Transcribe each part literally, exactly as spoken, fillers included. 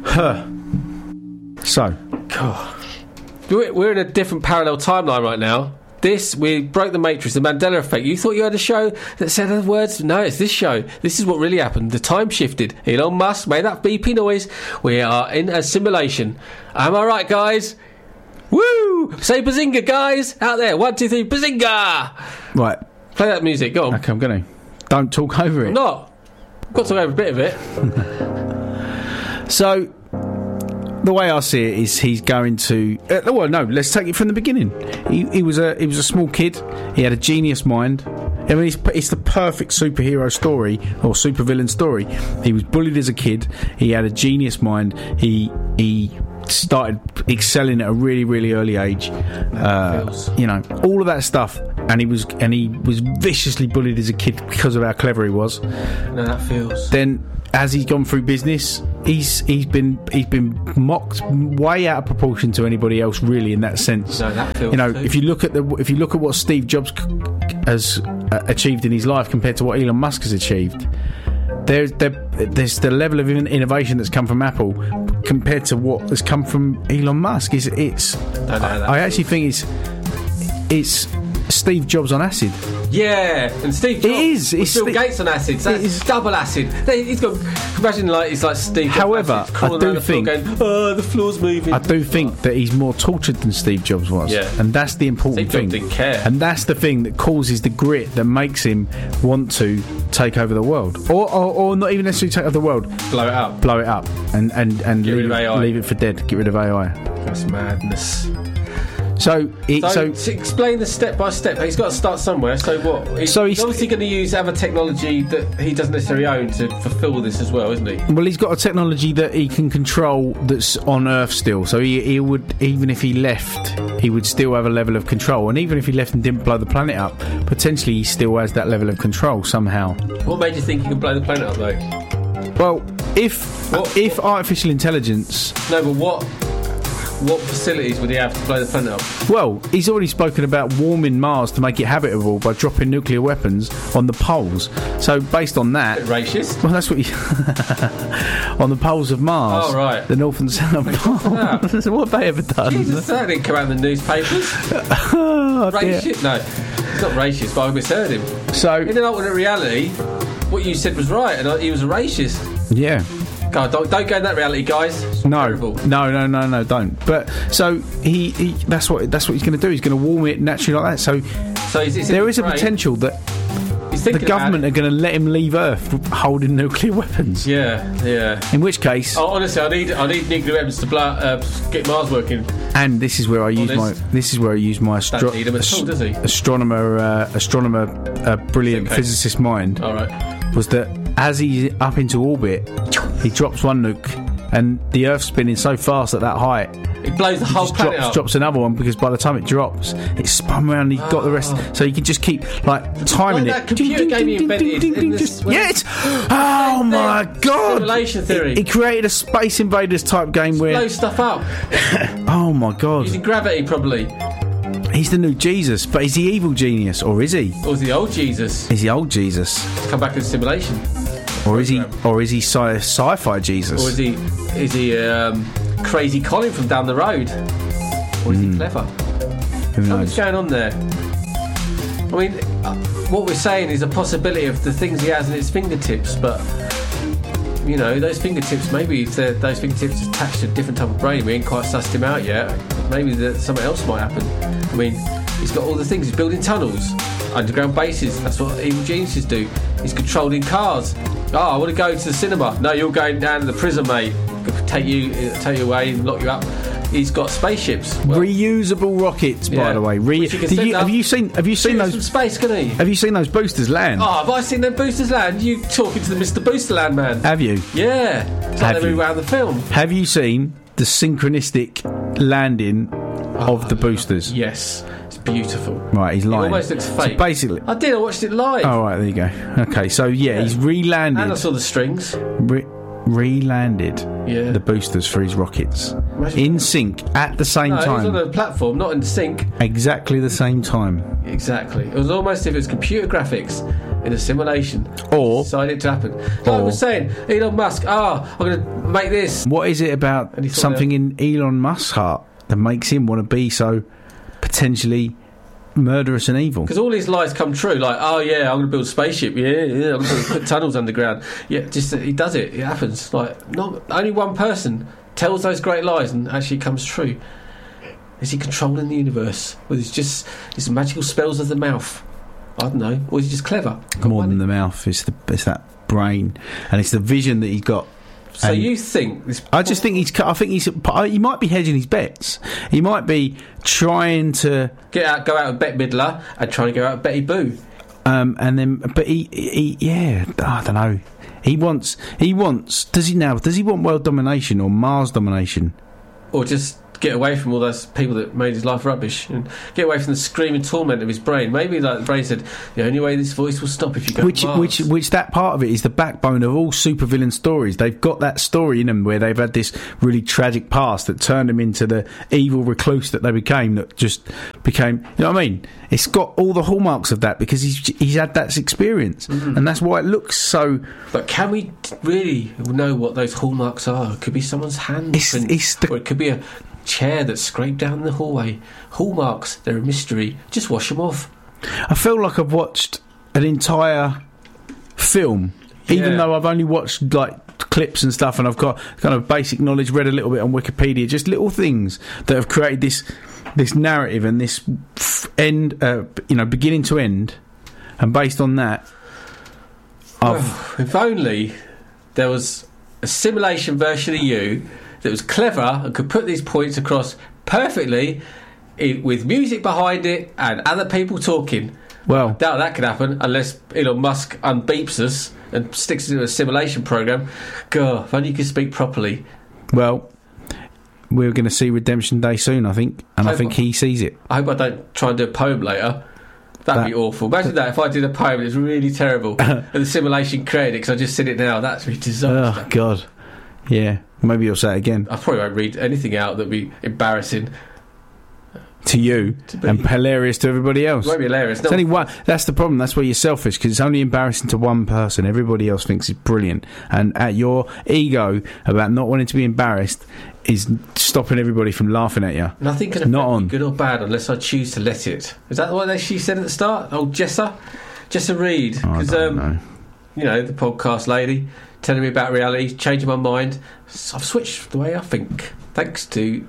Huh. So. God. We're in a different parallel timeline right now. This, we broke the Matrix, the Mandela effect. You thought you had a show that said the words? No, it's this show. This is what really happened. The time shifted. Elon Musk made that beepy noise. We are in a simulation. Am I right, guys? Woo! Say bazinga, guys! Out there. One, two, three, bazinga! Right. Play that music, go on. Okay, I'm going to. Don't talk over it. I'm not. I've got to talk over a bit of it. So... the way I see it is he's going to... Uh, well, no, let's take it from the beginning. He, he was a he was a small kid. He had a genius mind. I mean, it's, it's the perfect superhero story or supervillain story. He was bullied as a kid. He had a genius mind. He he started excelling at a really, really early age. Uh, you know, all of that stuff. And he was and he was viciously bullied as a kid because of how clever he was. No, that feels... Then... as he's gone through business, he's he's been he's been mocked way out of proportion to anybody else, really, in that sense. No, that feels you know, too. if you look at the if you look at what Steve Jobs has uh, achieved in his life compared to what Elon Musk has achieved, there's there, there's the level of innovation that's come from Apple compared to what has come from Elon Musk. It's it's. No, no, I, I actually think it's it's Steve Jobs on acid. Yeah, and Steve Jobs. It is. With It's Bill Steve- Gates on acid. So It it's is- double acid. They- He's got. Imagine like it's like Steve Jobs. However, acid, crawling I do around the floor think- going, oh, the floor's moving. I do think that he's more tortured than Steve Jobs was. Yeah. And that's the important Steve Jobs thing. didn't care. And that's the thing that causes the grit that makes him want to take over the world. Or or, or not even necessarily take over the world. Blow it up. Blow it up. And, and, and Get rid leave, of it, A I. leave it for dead. Get rid of A I. That's madness. So, it, So, so, to explain the step by step. He's got to start somewhere. So what? He's, So he's he's- obviously going to use other technology that he doesn't necessarily own to fulfil this as well, isn't he? well, he's got a technology that he can control that's on Earth still. So he, he would, even if he left, he would still have a level of control. And even if he left and didn't blow the planet up, potentially he still has that level of control somehow. What made you think he could blow the planet up, though? Well, if What- if artificial intelligence... No, but what? What facilities would he have to blow the planet up? Well, he's already spoken about warming Mars to make it habitable by dropping nuclear weapons on the poles. So, based on that... Racist? Well, that's what you... on the poles of Mars. Oh, right. The North and South Poles. What have they ever done? Jesus, that didn't come out in the newspapers. Oh, dear. Racist? No, it's not racist, but I misheard him. So, In an alternate reality, what you said was right, and he was a racist. yeah. God, don't, don't go in that reality, guys. It's No, terrible. no, no, no, no, don't. But so he, he that's what that's what he's going to do. He's going to warm it naturally like that. So So he's, he's there is a brain. potential that He's the thinking government are about going to let him leave Earth holding nuclear weapons. it. Yeah, yeah. In which case, Oh, honestly, I need I need nuclear weapons to blow, uh, get Mars working. and this is where I use my this- this is where I use my astro- Don't need him at all, does he? astronomer uh, astronomer uh, brilliant Okay. physicist mind All right. was that as he's up into orbit, he drops one nuke, and the Earth's spinning so fast at that height. It blows the whole Just planet drops, up. drops another one because by the time it drops, it's spun around. And he's got the rest, so you can just keep like timing Like it. that computer game he invented in this- Just- yeah, it's oh my god! Simulation theory. He, he created a Space Invaders type game where Blow stuff up oh my god, using gravity, probably. he's the new Jesus, but is he evil genius or is he? Or was the old Jesus Is he old Jesus come back in simulation? or is he or is he sci- sci-fi Jesus? Or is he is he um, crazy Colin from down the road? Or is he clever? Who What's knows? going on there? I mean, uh, what we're saying is a possibility of the things he has in his fingertips, but you know, those fingertips, maybe if they're- those fingertips attached to a different type of brain, we ain't quite sussed him out yet. Maybe that something else might happen. I mean, he's got all the things. He's building tunnels, underground bases. That's what evil geniuses do. He's controlling cars. Oh, I want to go to the cinema. No, you're going down to the prison, mate. Take you, take you away and lock you up. He's got spaceships. Well, Reusable rockets, by Yeah. the way. Re- Which you can Did send you, up- have you seen? Have you seen shoot us those? from space, can he? Have you seen those boosters land? Oh, have I seen them boosters land? You talking to the Mister Boosterland man? Have you? Yeah, it's like Have they you? rewound the film. Have you seen the synchronistic landing of the boosters? Yes, it's beautiful. Right, he's lying. almost looks So fake. basically, I did. I watched it live, oh right, there you go. Okay, so yeah, Yeah. he's and I re-landed. saw the strings. Re- re-landed. Yeah. the boosters for his rockets. Imagine in that. sync at the same No, it was time. on a platform, not in sync. Exactly the same time. Exactly. It was almost as if it was computer graphics in a simulation. Or- decided it to happen. Like I or- was saying, Elon Musk, ah, I'm going to make this. What is it about And he thought something in Elon Musk's heart that makes him want to be so potentially murderous and evil? Because all his lies come true. Like, oh yeah, I'm going to build a spaceship. Yeah, yeah, I'm going to put tunnels underground. Yeah, just that he does it. It happens. Like, not only one person tells those great lies and actually it comes true. Is he controlling the universe with his just his magical spells of the mouth? I don't know. Or is he just clever? Got More money? than the mouth, it's the it's that brain, and it's the vision that he's got. So And you think this? I just think he's. I think he's. He might be hedging his bets. He might be trying to, Get out, go out with Bette Midler and try and go out with Betty Boo. um, and then. But he, he, yeah. I don't know. He wants. He wants. Does he now? Does he want world domination or Mars domination? Or just get away from all those people that made his life rubbish and get away from the screaming torment of his brain. Maybe like the brain said, the only way this voice will stop if you go Which, to Mars. which, which that part of it is the backbone of all supervillain stories. They've got that story in them where they've had this really tragic past that turned them into the evil recluse that they became. That just became, you know what I mean? It's got all the hallmarks of that because he's he's had that experience, Mm-hmm. and that's why it looks so. But can we t- really know what those hallmarks are? It could be someone's handprint, It's- it's the- or it could be a chair that's scraped down the hallway. Hallmarks, they're a mystery. Just wash them off. I feel like I've watched an entire film, even Yeah. though I've only watched like clips and stuff, and I've got kind of basic knowledge, read a little bit on Wikipedia, just little things that have created this this narrative and this f- end, uh, you know, beginning to end, and based on that, I've Oh, if only there was a simulation version of you that was clever and could put these points across perfectly i with music behind it and other people talking. well, Doubt that could happen unless Elon Musk unbeeps us and sticks us into a simulation program. God, if only you could speak properly. well, we're going to see Redemption Day soon, I think, and I Hope think I- he sees it. I hope I don't try and do a poem later. That'd That- be awful. Imagine that if I did a poem and it was really terrible and the simulation created it because I just said it now. That's a disaster. Oh God, yeah. Maybe you'll say it again I probably won't read anything out that'd be embarrassing. to you To be- and hilarious to everybody else. It won't be hilarious. It's No, only one. That's the problem. That's where you're selfish because it's only embarrassing to one person. Everybody else thinks it's brilliant, and at your ego about not wanting to be embarrassed is stopping everybody from laughing at you. nothing can affect not me, on. good or bad, unless I choose to let it. Is that what she said at the start? Oh, Jessa? Jessa Reed. Oh, I 'Cause, don't um, know. you know, the podcast lady, telling me about reality, changing my mind. So I've switched the way I think. Thanks to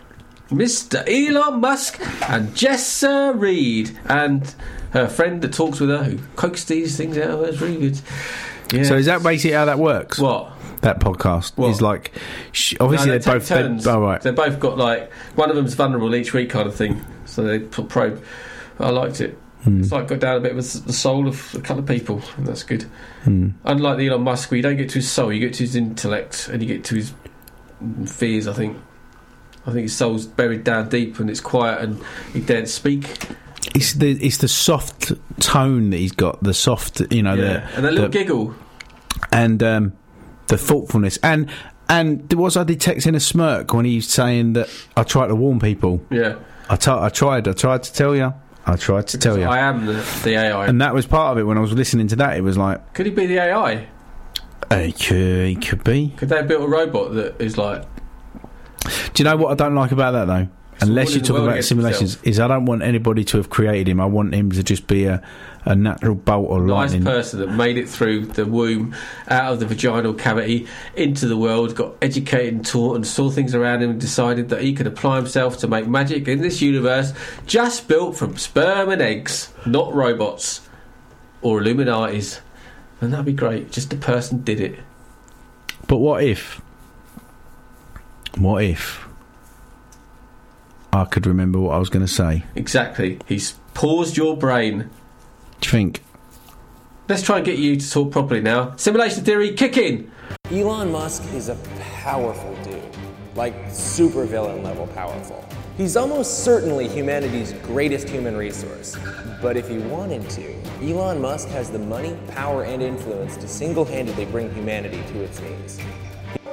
Mister Elon Musk and Jessa Reed and her friend that talks with her who coaxed these things out of her. It's really good. Yeah. So is that basically how that works? what? That podcast What? is like. Sh- obviously, No, they they're take both. turns. They're, oh, right. They've both got like one of them's vulnerable each week kind of thing. So they put probe. I liked it. Hmm. It's like got down a bit with the soul of a couple of people, and that's good. Hmm. Unlike the Elon Musk, where you don't get to his soul, you get to his intellect, and you get to his fears. I think. I think his soul's buried down deep, and it's quiet, and he daren't speak. It's the it's the soft tone that he's got. The soft, you know, yeah, the and that little the- giggle. and um, the thoughtfulness, and and was I detecting a smirk when he's saying that I try to warn people? Yeah, I, t- I tried, I tried to tell you, I tried to tell you, I am the, the A I. and that was part of it. When I was listening to that, it was like, Could he be the A I? uh, he could, he could be. Could they have built a robot that is like? Do you know what I don't like about that though? Unless all you in the talk world about against simulations, himself. is I don't want anybody to have created him. I want him to just be a, a natural bolt or Nice lightning. person that made it through the womb, out of the vaginal cavity, into the world, got educated and taught, and saw things around him, and decided that he could apply himself to make magic in this universe, just built from sperm and eggs, not robots or Illuminatis. And that'd be great. Just a person did it. But what if? What if? I could remember what I was going to say. Exactly. He's paused your brain. Do you think? Let's try and get you to talk properly now. Simulation theory, kick in. Elon Musk is a powerful dude, like supervillain level powerful. He's almost certainly humanity's greatest human resource. But if he wanted to, Elon Musk has the money, power, and influence to single-handedly bring humanity to its knees.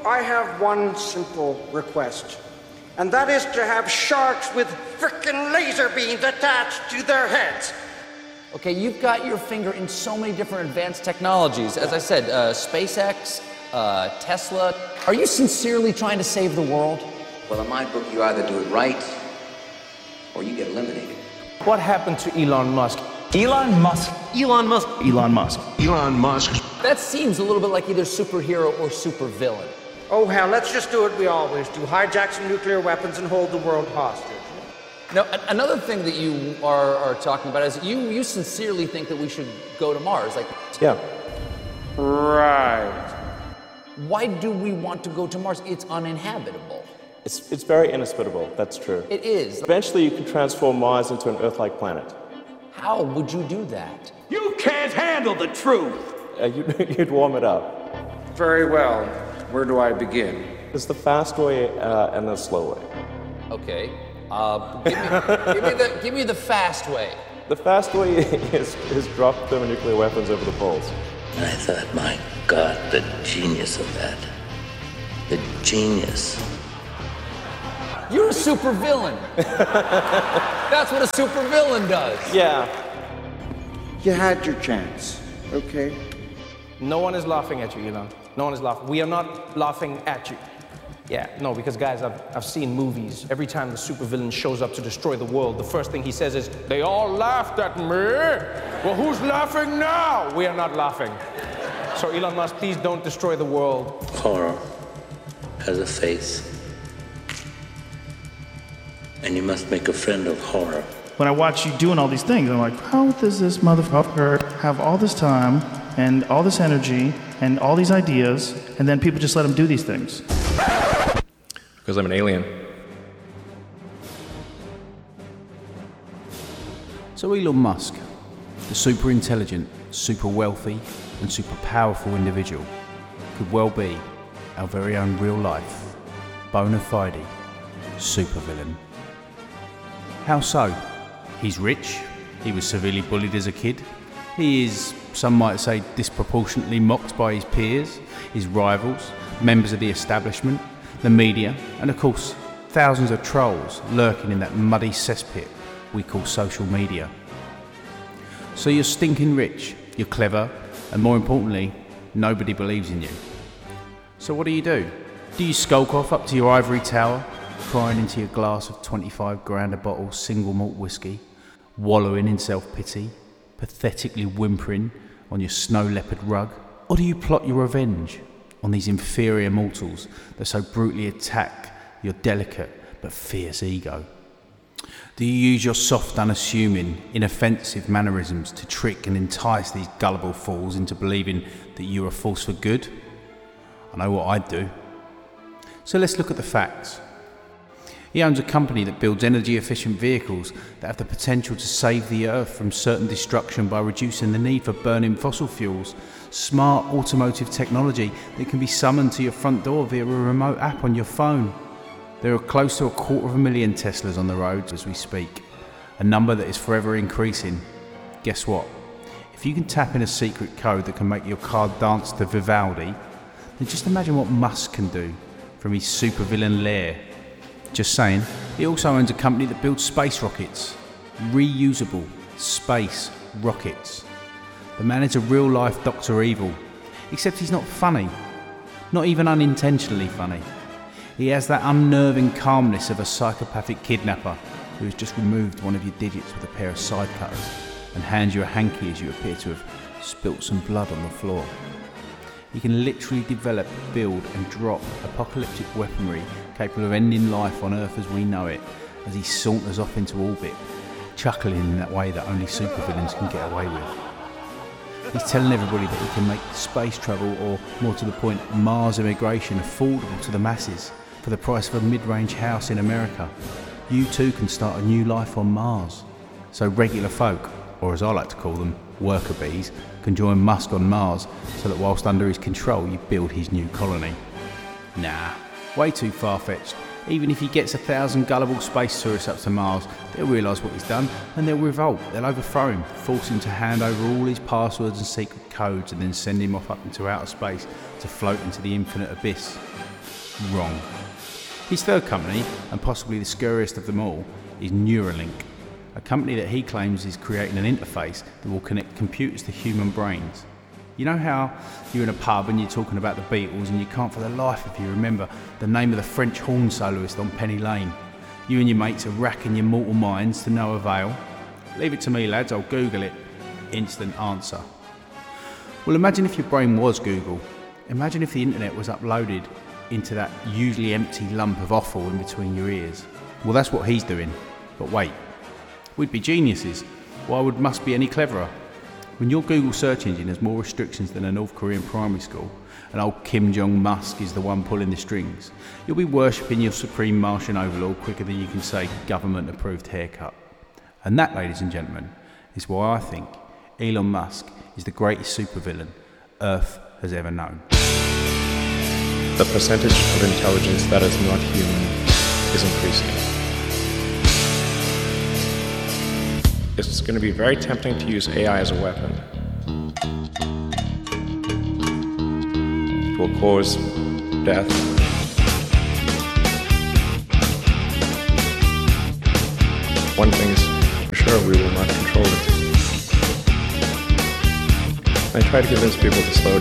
I have one simple request, and that is to have sharks with frickin' laser beams attached to their heads. Okay, you've got your finger in so many different advanced technologies. As I said, uh, SpaceX, uh, Tesla. Are you sincerely trying to save the world? Well, in my book, you either do it right or you get eliminated. What happened to Elon Musk? Elon Musk. Elon Musk. Elon Musk. Elon Musk. That seems a little bit like either superhero or supervillain. Oh hell, let's just do what we always do. Hijack some nuclear weapons and hold the world hostage. Now, a- another thing that you are, are talking about is you, you sincerely think that we should go to Mars. Like, Yeah. Right. why do we want to go to Mars? It's uninhabitable. It's, it's very inhospitable, that's true. It is. Eventually you can transform Mars into an Earth-like planet. How would you do that? You can't handle the truth. Uh, you'd, you'd warm it up. Very well. Where do I begin? There's the fast way uh, and the slow way. Okay. Uh, give, me, give, me the, give me the fast way. The fast way is, is drop thermonuclear weapons over the poles. And I thought, my God, the genius of that. The genius. You're a supervillain. That's what a supervillain does. Yeah. You had your chance, okay? No one is laughing at you, Elon. No one is laughing. We are not laughing at you. Yeah, no, because guys, I've, I've seen movies. Every time the supervillain shows up to destroy the world, the first thing he says is, they all laughed at me. Well, who's laughing now? We are not laughing. So Elon Musk, please don't destroy the world. Horror has a face. And you must make a friend of horror. When I watch you doing all these things, I'm like, how does this motherfucker have all this time and all this energy and all these ideas, and then people just let him do these things? Because I'm an alien. So Elon Musk, the super intelligent, super wealthy, and super powerful individual, could well be our very own real life, bona fide supervillain. How so? He's rich, he was severely bullied as a kid, he is, some might say, disproportionately mocked by his peers, his rivals, members of the establishment, the media, and of course, thousands of trolls lurking in that muddy cesspit we call social media. So you're stinking rich, you're clever, and more importantly, nobody believes in you. So what do you do? Do you skulk off up to your ivory tower, crying into your glass of twenty-five grand a bottle single malt whiskey, wallowing in self-pity, pathetically whimpering on your snow leopard rug? Or do you plot your revenge on these inferior mortals that so brutally attack your delicate but fierce ego? Do you use your soft, unassuming, inoffensive mannerisms to trick and entice these gullible fools into believing that you're a force for good? I know what I'd do. So let's look at the facts. He owns a company that builds energy-efficient vehicles that have the potential to save the Earth from certain destruction by reducing the need for burning fossil fuels. Smart automotive technology that can be summoned to your front door via a remote app on your phone. There are close to a quarter of a million Teslas on the roads as we speak, a number that is forever increasing. Guess what? If you can tap in a secret code that can make your car dance to Vivaldi, then just imagine what Musk can do from his supervillain lair. Just saying. He also owns a company that builds space rockets. Reusable space rockets. The man is a real-life Doctor Evil, except he's not funny. Not even unintentionally funny. He has that unnerving calmness of a psychopathic kidnapper who has just removed one of your digits with a pair of side cutters and hands you a hanky as you appear to have spilt some blood on the floor. He can literally develop, build and drop apocalyptic weaponry capable of ending life on Earth as we know it as he saunters off into orbit, chuckling in that way that only supervillains can get away with. He's telling everybody that he can make space travel, or more to the point, Mars immigration, affordable to the masses for the price of a mid-range house in America. You too can start a new life on Mars. So regular folk, or as I like to call them, worker bees, can join Musk on Mars so that whilst under his control you build his new colony. Nah, way too far-fetched. Even if he gets a thousand gullible space tourists up to Mars, they'll realise what he's done and they'll revolt. They'll overthrow him, force him to hand over all his passwords and secret codes and then send him off up into outer space to float into the infinite abyss. Wrong. His third company, and possibly the scariest of them all, is Neuralink, a company that he claims is creating an interface that will connect computers to human brains. You know how you're in a pub and you're talking about the Beatles and you can't for the life of you remember the name of the French horn soloist on Penny Lane? You and your mates are racking your mortal minds to no avail. Leave it to me, lads, I'll Google it. Instant answer. Well, imagine if your brain was Google. Imagine if the internet was uploaded into that usually empty lump of offal in between your ears. Well, that's what he's doing. But wait, we'd be geniuses. Why would Musk be any cleverer? When your Google search engine has more restrictions than a North Korean primary school, and old Kim Jong-Musk is the one pulling the strings, you'll be worshipping your supreme Martian overlord quicker than you can say government-approved haircut. And that, ladies and gentlemen, is why I think Elon Musk is the greatest supervillain Earth has ever known. The percentage of intelligence that is not human is increasing. It's going to be very tempting to use A I as a weapon. It will cause death. One thing's for sure, we will not control it. I try to convince people to slow